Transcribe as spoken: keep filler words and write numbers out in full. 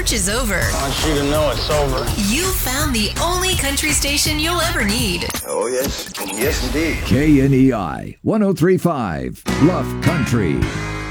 search is over. I want you to know it's over. You found the only country station you'll ever need. Oh, yes. Yes, indeed. K N E I one oh three point five, Bluff Country.